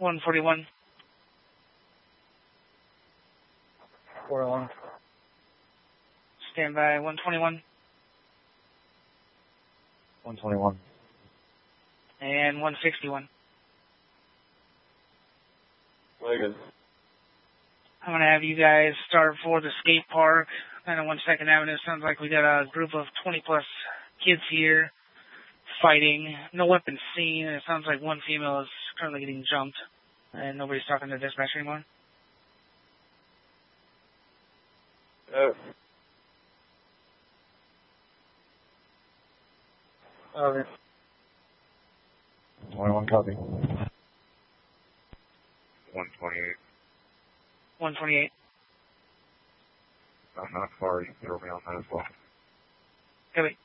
141. 401. Stand by. 121. 121. And 161. Wagon. I'm going to have you guys start for the skate park. And on 2nd Avenue, sounds like we got a group of 20-plus kids here fighting. No weapons seen. And it sounds like one female is currently getting jumped. And nobody's talking to dispatch anymore. Okay. 21 copy. 128. 128. I'm not far. You can throw me on that as well. Copy.